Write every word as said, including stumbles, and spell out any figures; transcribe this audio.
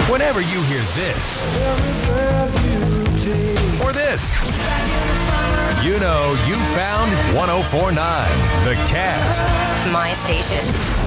Whenever you hear this or this, you know you found one oh four point nine The Cat. My station.